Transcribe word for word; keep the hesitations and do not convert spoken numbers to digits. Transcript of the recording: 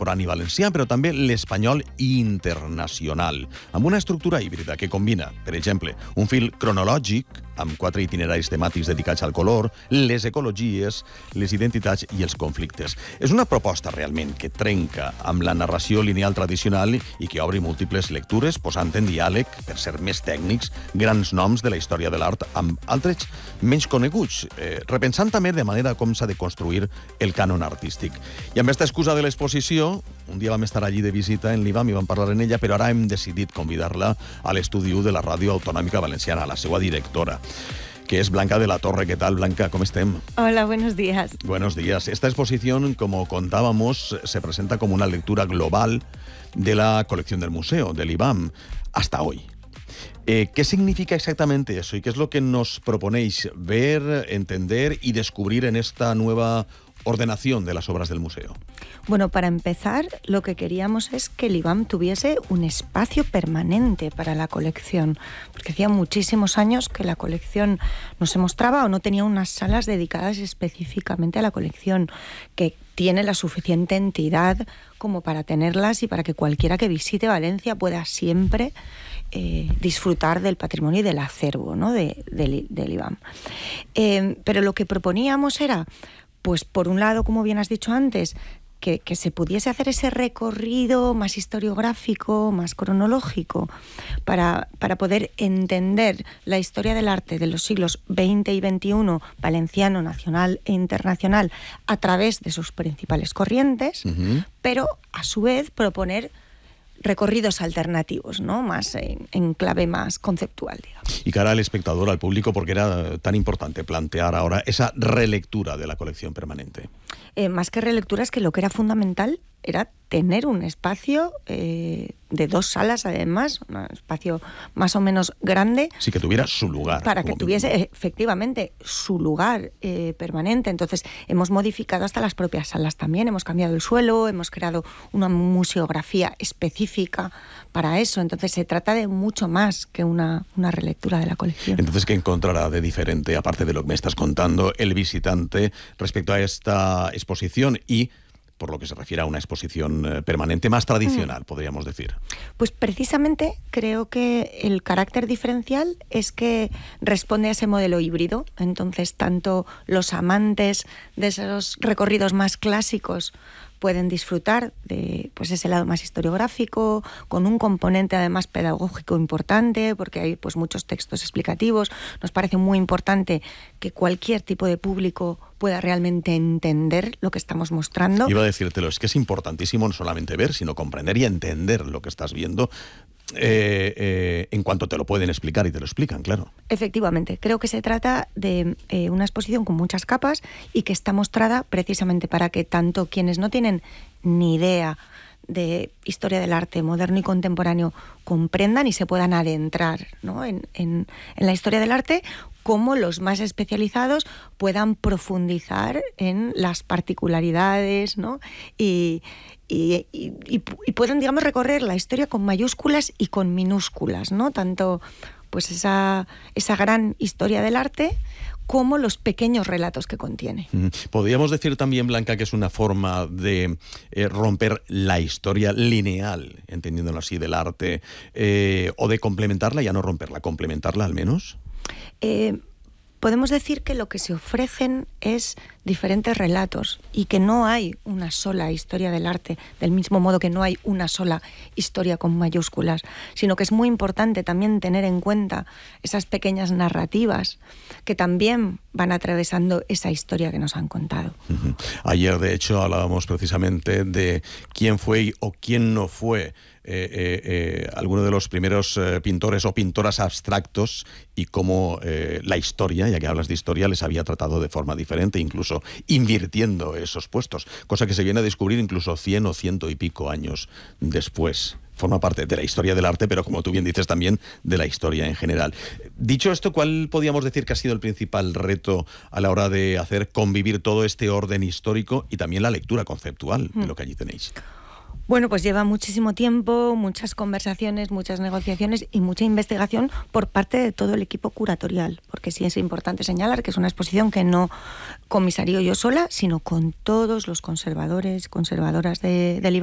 contemporani valencià, però també l'espanyol internacional, amb una estructura híbrida que combina, per exemple, un fil cronològic amb quatre itineraris temàtics dedicats al color, les ecologies, les identitats i els conflictes. És una proposta realment que trenca amb la narració lineal tradicional i que obre múltiples lectures, posant en diàleg, per ser més tècnics, grans noms de la història de l'art amb altres menys coneguts, eh, repensant també de manera com s'ha de construir el cànon artístic. I amb aquesta excusa de l'exposició, un dia vam estar allí de visita en l'I B A M i vam parlar en ella, però ara hem decidit convidar-la a l'estudi u de la Ràdio Autonòmica Valenciana, la seva directora, que es Blanca de la Torre. ¿Qué tal, Blanca? ¿Cómo estén? Hola, buenos días. Buenos días. Esta exposición, como contábamos, se presenta como una lectura global de la colección del museo, del I B A M, hasta hoy. Eh, ¿Qué significa exactamente eso y qué es lo que nos proponéis ver, entender y descubrir en esta nueva ordenación de las obras del museo? Bueno, para empezar, lo que queríamos es que el I B A M tuviese un espacio permanente para la colección, porque hacía muchísimos años que la colección no se mostraba o no tenía unas salas dedicadas específicamente a la colección, que tiene la suficiente entidad como para tenerlas y para que cualquiera que visite Valencia pueda siempre eh, disfrutar del patrimonio y del acervo, ¿no?, de, del, del I B A M. Eh, pero lo que proponíamos era, pues por un lado, como bien has dicho antes, que, que se pudiese hacer ese recorrido más historiográfico, más cronológico, para, para poder entender la historia del arte de los siglos veinte y veintiuno, valenciano, nacional e internacional, a través de sus principales corrientes, uh-huh. pero a su vez proponer recorridos alternativos, ¿no?, más en, en clave más conceptual, digamos. Y cara al espectador, al público, porque era tan importante plantear ahora esa relectura de la colección permanente. Eh, más que relectura, es que lo que era fundamental era tener un espacio eh, de dos salas, además, un espacio más o menos grande. Sí, que tuviera su lugar. Para que tuviese, mínimo. efectivamente, su lugar eh, permanente. Entonces, hemos modificado hasta las propias salas también, hemos cambiado el suelo, hemos creado una museografía específica para eso. Entonces, se trata de mucho más que una, una relectura de la colección. Entonces, ¿qué encontrará de diferente, aparte de lo que me estás contando, el visitante respecto a esta exposición y, por lo que se refiere a una exposición permanente más tradicional, mm. podríamos decir? Pues precisamente creo que el carácter diferencial es que responde a ese modelo híbrido. Entonces, tanto los amantes de esos recorridos más clásicos pueden disfrutar de, pues, ese lado más historiográfico, con un componente además pedagógico importante, porque hay, pues, muchos textos explicativos. Nos parece muy importante que cualquier tipo de público pueda realmente entender lo que estamos mostrando. Iba a decírtelo, es que es importantísimo no solamente ver, sino comprender y entender lo que estás viendo, eh, eh, en cuanto te lo pueden explicar, y te lo explican, claro. Efectivamente, creo que se trata de eh, una exposición con muchas capas y que está mostrada precisamente para que tanto quienes no tienen ni idea de historia del arte moderno y contemporáneo comprendan y se puedan adentrar, ¿no?, en, en, en la historia del arte, como los más especializados puedan profundizar en las particularidades, ¿no?, y, y, y, y, y puedan, digamos, recorrer la historia con mayúsculas y con minúsculas, ¿no?, tanto pues esa, esa gran historia del arte como los pequeños relatos que contiene. Podríamos decir también, Blanca, que es una forma de eh, romper la historia lineal, entendiéndolo así, del arte, eh, o de complementarla, ya no romperla, complementarla al menos. Eh, podemos decir que lo que se ofrecen es diferentes relatos y que no hay una sola historia del arte, del mismo modo que no hay una sola historia con mayúsculas, sino que es muy importante también tener en cuenta esas pequeñas narrativas que también van atravesando esa historia que nos han contado. Uh-huh. Ayer, de hecho, hablábamos precisamente de quién fue o quién no fue Eh, eh, eh, alguno de los primeros eh, pintores o pintoras abstractos y cómo eh, la historia, ya que hablas de historia, les había tratado de forma diferente, incluso invirtiendo esos puestos, cosa que se viene a descubrir incluso cien o ciento y pico años después. Forma parte de la historia del arte, pero como tú bien dices, también de la historia en general. Dicho esto, ¿cuál podríamos decir que ha sido el principal reto a la hora de hacer convivir todo este orden histórico y también la lectura conceptual de lo que allí tenéis? Bueno, pues lleva muchísimo tiempo, muchas conversaciones, muchas negociaciones y mucha investigación por parte de todo el equipo curatorial, porque sí es importante señalar que es una exposición que no comisario yo sola, sino con todos los conservadores, conservadoras de, del I B A M.